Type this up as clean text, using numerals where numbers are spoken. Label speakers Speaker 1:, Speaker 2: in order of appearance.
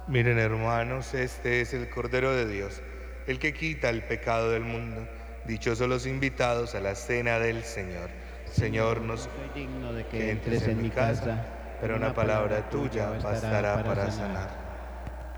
Speaker 1: Miren, hermanos, este es el Cordero de Dios, el que quita el pecado del mundo. Dichosos los invitados a la cena del Señor. Señor,
Speaker 2: Señor,
Speaker 1: nos
Speaker 2: no soy digno de
Speaker 1: que
Speaker 2: que
Speaker 1: entres
Speaker 2: entres
Speaker 1: en
Speaker 2: en
Speaker 1: mi
Speaker 2: mi
Speaker 1: casa,
Speaker 2: casa,
Speaker 1: pero
Speaker 2: pero
Speaker 1: una
Speaker 2: una
Speaker 1: palabra
Speaker 2: palabra
Speaker 1: tuya
Speaker 2: tuya bastará
Speaker 1: bastará
Speaker 2: para
Speaker 1: para
Speaker 2: sanar.
Speaker 1: sanar.